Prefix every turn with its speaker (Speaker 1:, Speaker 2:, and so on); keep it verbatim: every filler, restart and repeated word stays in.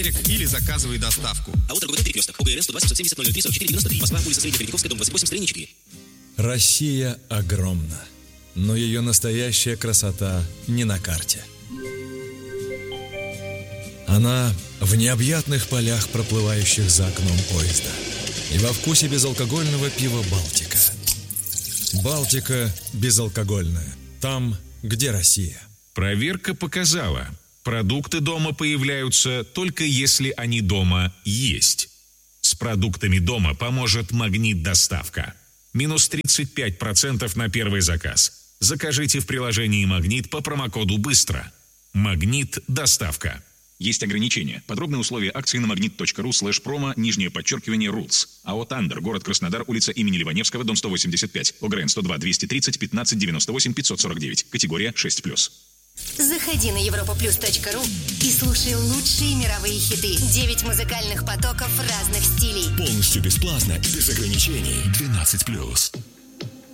Speaker 1: или заказывай доставку.
Speaker 2: А вот торговый перекресток. ОГРН сто двадцать сто семьдесят ноль ноль три сорок четыре девяносто три. Москва, улица Средневеликовская, дом двадцать восемь, строение четыре.
Speaker 3: Россия огромна, но ее настоящая красота не на карте. Она в необъятных полях, проплывающих за окном поезда, и во вкусе безалкогольного пива «Балтика». «Балтика» безалкогольная. Там, где Россия.
Speaker 4: Проверка показала, продукты дома появляются только если они дома есть. С продуктами дома поможет «Магнит-доставка». Минус тридцать пять процентов на первый заказ. Закажите в приложении «Магнит» по промокоду «Быстро». «Магнит-доставка».
Speaker 5: Есть ограничения. Подробные условия акции на магнит.ру слэш промо, нижнее подчеркивание, рулс. АО «Тандер», город Краснодар, улица имени Ливаневского, дом сто восемьдесят пять. ОГРН сто два двести тридцать пятнадцать девяносто восемь пятьсот сорок девять. Категория шесть плюс.
Speaker 6: Заходи на европа плюс точка ру и слушай лучшие мировые хиты. Девять музыкальных потоков разных стилей.
Speaker 7: Полностью бесплатно и без ограничений. двенадцать плюс.